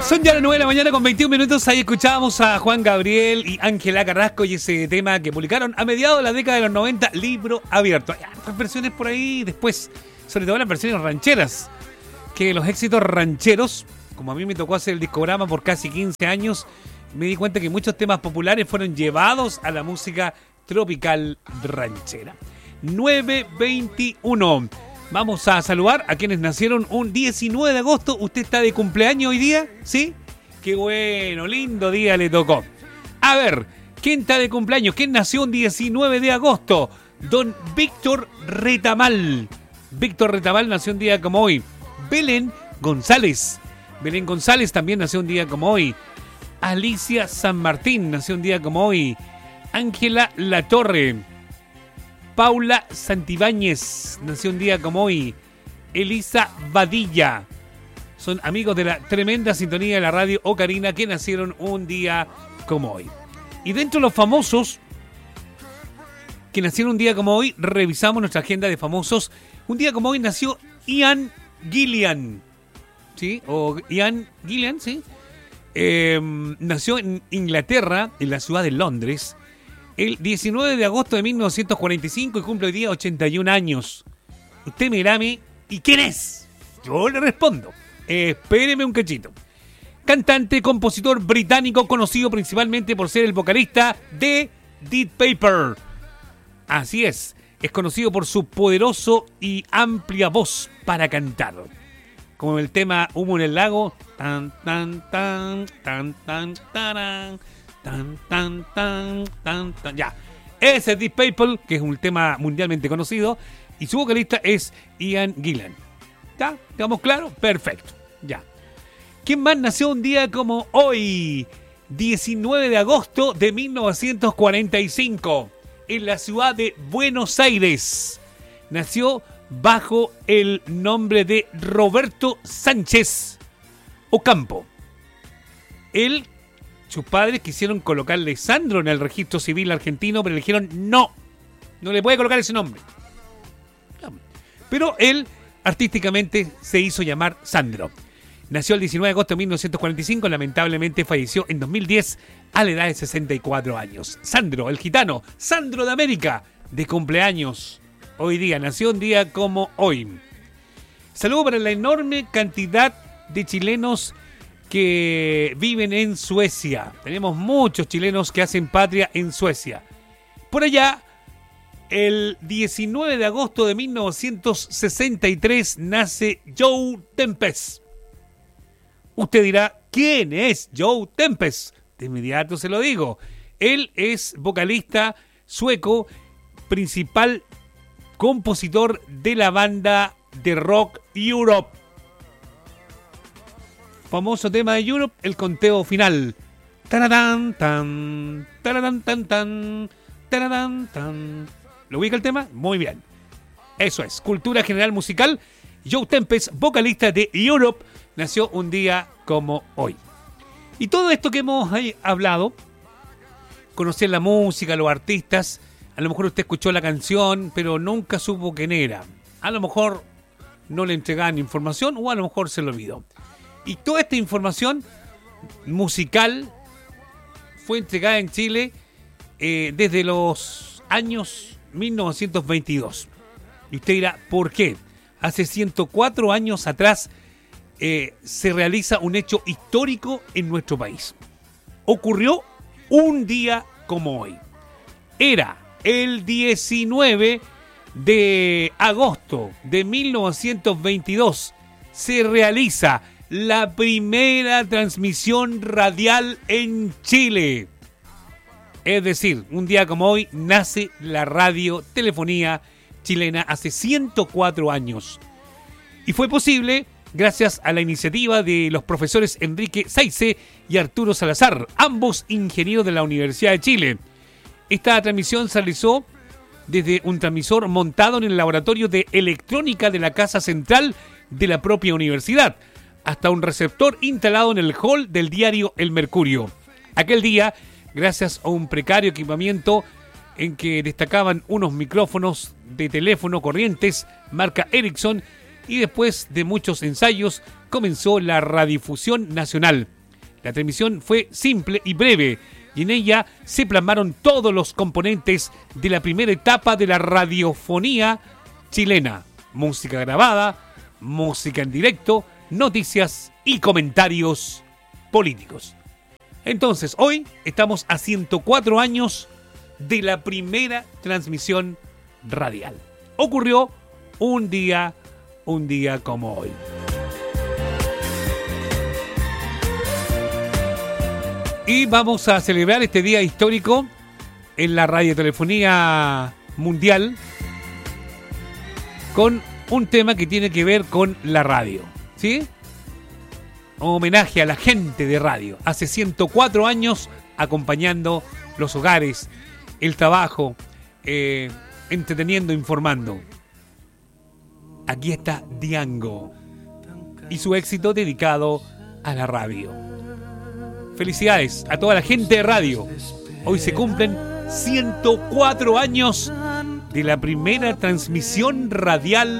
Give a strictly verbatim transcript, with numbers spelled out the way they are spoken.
Son ya las nueve de la mañana con veintiún minutos. Ahí escuchábamos a Juan Gabriel y Ángela Carrasco y ese tema que publicaron a mediados de la década de los noventa, Libro Abierto. Hay otras versiones por ahí después, sobre todo las versiones rancheras, que los éxitos rancheros, como a mí me tocó hacer el discograma por casi quince años, me di cuenta que muchos temas populares fueron llevados a la música tropical ranchera. nueve veintiuno. Vamos a saludar a quienes nacieron un diecinueve de agosto. ¿Usted está de cumpleaños hoy día? ¿Sí? Qué bueno, lindo día le tocó. A ver, ¿quién está de cumpleaños? ¿Quién nació un diecinueve de agosto? Don Víctor Retamal. Víctor Retamal nació un día como hoy. Belén González. Belén González también nació un día como hoy. Alicia San Martín nació un día como hoy. Ángela Latorre. Paula Santibáñez nació un día como hoy. Elisa Badilla. Son amigos de la tremenda sintonía de la radio Ocarina que nacieron un día como hoy. Y dentro de los famosos que nacieron un día como hoy, revisamos nuestra agenda de famosos. Un día como hoy nació Ian Gillan. ¿Sí? O Ian Gillan, ¿sí? Eh, nació en Inglaterra, en la ciudad de Londres, el diecinueve de agosto de mil novecientos cuarenta y cinco y cumple hoy día ochenta y un años. Usted me dirá a mí, ¿y quién es? Yo le respondo, espéreme un cachito. Cantante, compositor británico conocido principalmente por ser el vocalista de Deep Paper. Así es, es conocido por su poderoso y amplia voz para cantar. Como el tema Humo en el lago. Tan, tan, tan, tan, tan, tan, tan, tan, tan, tan, tan. Ya. Ese es Deep Paper, que es un tema mundialmente conocido. Y su vocalista es Ian Gillan. ¿Ya? ¿Estamos claros? Perfecto. Ya. ¿Quién más nació un día como hoy? diecinueve de agosto de mil novecientos cuarenta y cinco. En la ciudad de Buenos Aires. Nació bajo el nombre de Roberto Sánchez Ocampo. Él, sus padres quisieron colocarle Sandro en el registro civil argentino, pero le dijeron no, no le puede colocar ese nombre. Pero él artísticamente se hizo llamar Sandro. Nació el diecinueve de agosto de mil novecientos cuarenta y cinco, lamentablemente falleció en dos mil diez a la edad de sesenta y cuatro años. Sandro, el gitano, Sandro de América, de cumpleaños hoy día, nació un día como hoy. Saludo para la enorme cantidad de chilenos que viven en Suecia. Tenemos muchos chilenos que hacen patria en Suecia. Por allá, el diecinueve de agosto de mil novecientos sesenta y tres nace Joe Tempest. Usted dirá, ¿quién es Joe Tempest? De inmediato se lo digo. Él es vocalista sueco, principal compositor de la banda de rock Europe. Famoso tema de Europe, el conteo final. Taradán, tan, taradán, tan, tan, taradán, tan. ¿Lo ubica el tema? Muy bien. Eso es, cultura general musical. Joe Tempest, vocalista de Europe, nació un día como hoy. Y todo esto que hemos hablado, conocer la música, los artistas, a lo mejor usted escuchó la canción, pero nunca supo quién era. A lo mejor no le entregaban información o a lo mejor se lo olvidó. Y toda esta información musical fue entregada en Chile eh, desde los años mil novecientos veintidós. Y usted dirá, ¿por qué? Hace ciento cuatro años atrás eh, se realiza un hecho histórico en nuestro país. Ocurrió un día como hoy. Era el diecinueve de agosto de mil novecientos veintidós. Se realiza la primera transmisión radial en Chile. Es decir, un día como hoy nace la radiotelefonía chilena hace ciento cuatro años. Y fue posible gracias a la iniciativa de los profesores Enrique Saize y Arturo Salazar, ambos ingenieros de la Universidad de Chile. Esta transmisión se realizó desde un transmisor montado en el laboratorio de electrónica de la Casa Central de la propia universidad, hasta un receptor instalado en el hall del diario El Mercurio. Aquel día, gracias a un precario equipamiento en que destacaban unos micrófonos de teléfono corrientes marca Ericsson, y después de muchos ensayos comenzó la radiodifusión nacional. La transmisión fue simple y breve, y en ella se plasmaron todos los componentes de la primera etapa de la radiofonía chilena: música grabada, música en directo, noticias y comentarios políticos. Entonces, hoy estamos a ciento cuatro años de la primera transmisión radial. Ocurrió un día, un día como hoy. Y vamos a celebrar este día histórico en la radiotelefonía mundial con un tema que tiene que ver con la radio, ¿sí? Un homenaje a la gente de radio. Hace ciento cuatro años acompañando los hogares, el trabajo, eh, entreteniendo, informando. Aquí está Diango y su éxito dedicado a la radio. Felicidades a toda la gente de radio. Hoy se cumplen ciento cuatro años de la primera transmisión radial